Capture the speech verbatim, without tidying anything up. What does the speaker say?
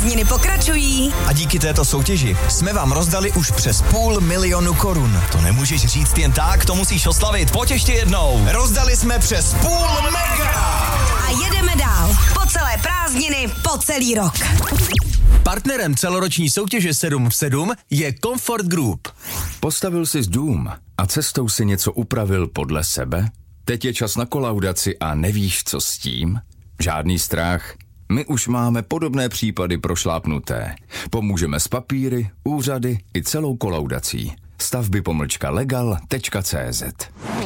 Prázdniny pokračují. A díky této soutěži jsme vám rozdali už přes půl milionu korun. To nemůžeš říct jen tak, to musíš oslavit. Pojď ještě jednou. Rozdali jsme přes půl mega. A jedeme dál. Po celé prázdniny, po celý rok. Partnerem celoroční soutěže sedm v sedm je Comfort Group. Postavil jsi dům a cestou si něco upravil podle sebe? Teď je čas na kolaudaci a nevíš, co s tím? Žádný strach. My už máme podobné případy prošlápnuté. Pomůžeme s papíry, úřady i celou kolaudací. Stavby pomlčka legal tečka cé zet.